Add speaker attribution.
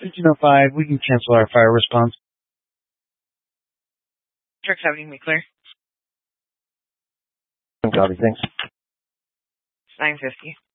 Speaker 1: 1505, we can cancel our fire response.
Speaker 2: For accepting me, clear.
Speaker 3: Copy, thanks.
Speaker 2: 950.